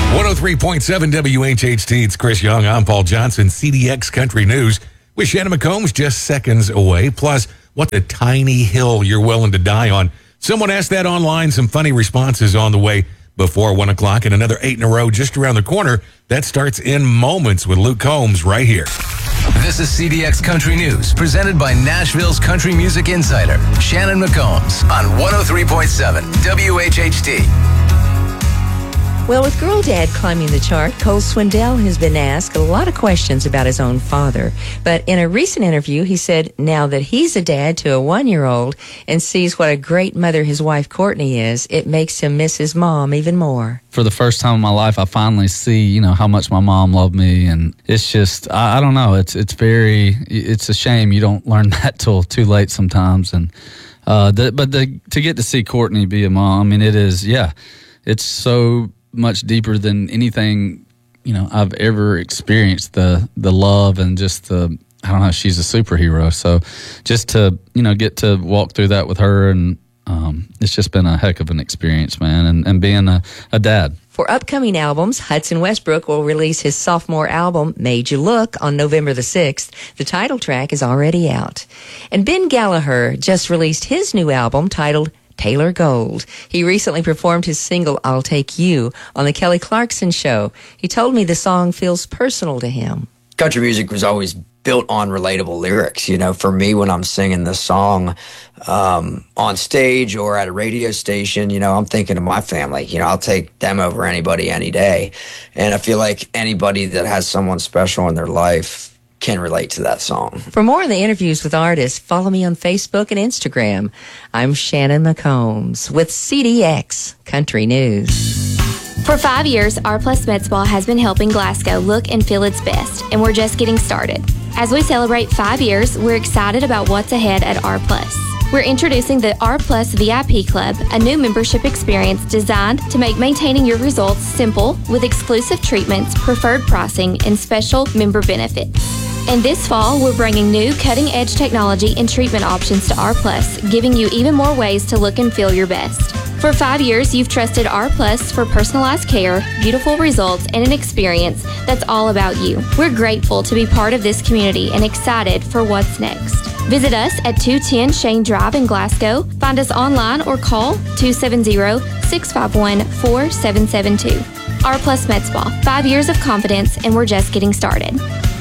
103.7 WHHT, it's Chris Young. I'm Paul Johnson, CDX Country News. With Shannon McCombs just seconds away. Plus, what's a tiny hill you're willing to die on? Someone asked that online. Some funny responses on the way before 1 o'clock, and another 8 in a row just around the corner. That starts in moments with Luke Combs right here. This is CDX Country News, presented by Nashville's country music insider, Shannon McCombs, on 103.7 WHHT. Well, with Girl Dad climbing the chart, Cole Swindell has been asked a lot of questions about his own father. But in a recent interview, he said now that he's a dad to a 1-year-old and sees what a great mother his wife Courtney is, it makes him miss his mom even more. For the first time in my life, I finally see, how much my mom loved me. And it's just, I don't know, it's a shame you don't learn that till too late sometimes. And to get to see Courtney be a mom, it is, it's so much deeper than anything I've ever experienced, the love and just she's a superhero. So just to get to walk through that with her, and it's just been a heck of an experience, man, and being a dad. For upcoming albums, Hudson Westbrook will release his sophomore album, Made You Look, on November the 6th. The title track is already out. And Ben Gallagher just released his new album titled Taylor Gold. He recently performed his single, I'll Take You, on the Kelly Clarkson Show. He told me the song feels personal to him. Country music was always built on relatable lyrics. For me, when I'm singing the song on stage or at a radio station, I'm thinking of my family. I'll take them over anybody any day. And I feel like anybody that has someone special in their life can relate to that song. For more of the interviews with artists, follow me on Facebook and Instagram. I'm Shannon McCombs with CDX Country News. For 5 years, R Plus Med Spa has been helping Glasgow look and feel its best, and we're just getting started. As we celebrate 5 years, we're excited about what's ahead at R Plus. We're introducing the R Plus VIP Club, a new membership experience designed to make maintaining your results simple with exclusive treatments, preferred pricing, and special member benefits. And this fall, we're bringing new cutting-edge technology and treatment options to R Plus, giving you even more ways to look and feel your best. For 5 years, you've trusted R Plus for personalized care, beautiful results, and an experience that's all about you. We're grateful to be part of this community and excited for what's next. Visit us at 210 Shane Drive in Glasgow. Find us online or call 270-651-4772. R Plus Med Spa, 5 years of confidence, and we're just getting started.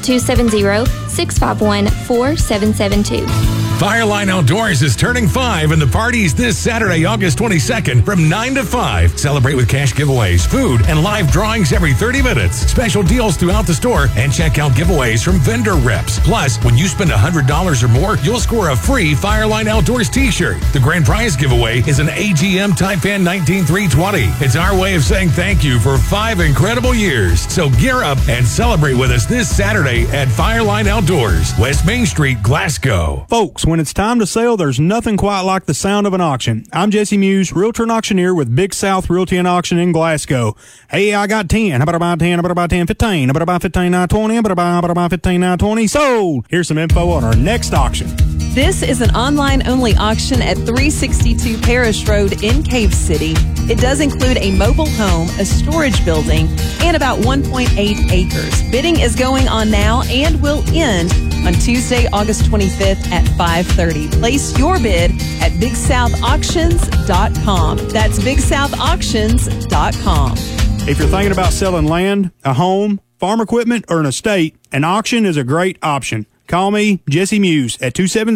270-651-4772. Fireline Outdoors is turning 5, and the party's this Saturday, August 22nd from 9 to 5. Celebrate with cash giveaways, food, and live drawings every 30 minutes. Special deals throughout the store, and check out giveaways from vendor reps. Plus, when you spend $100 or more, you'll score a free Fireline Outdoors t-shirt. The grand prize giveaway is an AGM Taipan 19320. It's our way of saying thank you for 5 incredible years. So gear up and celebrate with us this Saturday at Fireline Outdoors, West Main Street, Glasgow. Folks, when it's time to sell, there's nothing quite like the sound of an auction. I'm Jesse Muse, realtor and auctioneer with Big South Realty and Auction in Glasgow. Hey, I got 10. How about I buy 10? How about I buy 10, 15? How about I buy 15, now 20? How about I buy 15, now 20? Sold! Here's some info on our next auction. This is an online-only auction at 362 Parish Road in Cave City. It does include a mobile home, a storage building, and about 1.8 acres. Bidding is going on now and will end on Tuesday, August 25th at 5:30. Place your bid at BigSouthAuctions.com. That's BigSouthAuctions.com. If you're thinking about selling land, a home, farm equipment, or an estate, an auction is a great option. Call me, Jesse Muse, at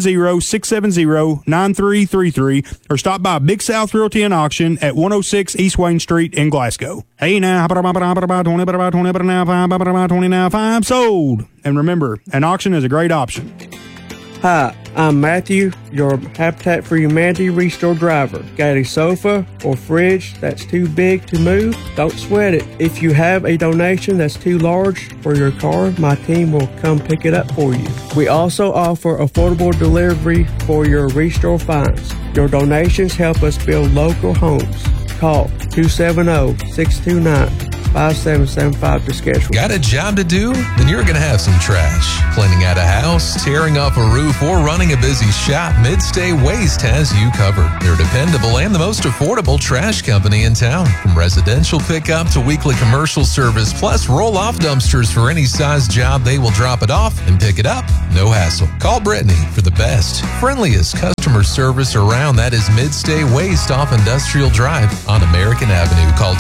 270-670-9333 or stop by Big South Realty and Auction at 106 East Wayne Street in Glasgow. Hey now, how about I buy 20 now 5, sold. And remember, an auction is a great option. Hi, I'm Matthew, your Habitat for Humanity Restore driver. Got a sofa or fridge that's too big to move? Don't sweat it. If you have a donation that's too large for your car, my team will come pick it up for you. We also offer affordable delivery for your Restore finds. Your donations help us build local homes. Call 270-629 5775 to schedule. Got a job to do? Then you're going to have some trash. Cleaning out a house, tearing off a roof, or running a busy shop, Midstay Waste has you covered. They're dependable and the most affordable trash company in town. From residential pickup to weekly commercial service, plus roll-off dumpsters for any size job, they will drop it off and pick it up. No hassle. Call Brittany for the best, friendliest customer service around. That is Midstay Waste off Industrial Drive on American Avenue. Call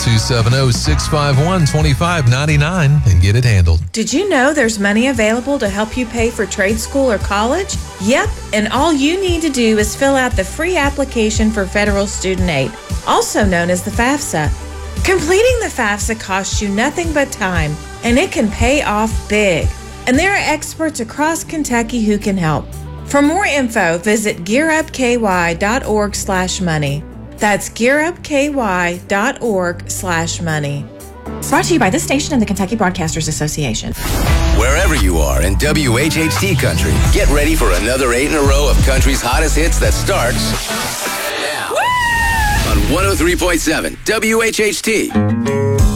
270-651-2599 and get it handled. Did you know there's money available to help you pay for trade school or college? Yep, and all you need to do is fill out the free application for federal student aid, also known as the FAFSA. Completing the FAFSA costs you nothing but time, and it can pay off big. And there are experts across Kentucky who can help. For more info, visit gearupky.org/money. That's gearupky.org/money. Brought to you by this station and the Kentucky Broadcasters Association. Wherever you are in WHHT country, get ready for another 8 in a row of country's hottest hits that starts now. On 103.7 WHHT.